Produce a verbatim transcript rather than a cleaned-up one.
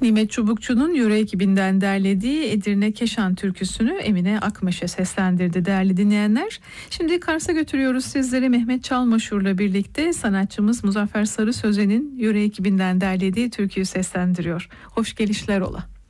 Nimet Çubukçu'nun yöre ekibinden derlediği Edirne Keşan türküsünü Emine Akmeş'e seslendirdi değerli dinleyenler. Şimdi Kars'a götürüyoruz sizleri. Mehmet Çalmaşur'la birlikte sanatçımız Muzaffer Sarı Sözen'in yöre ekibinden derlediği türküyü seslendiriyor. Hoş gelişler ola.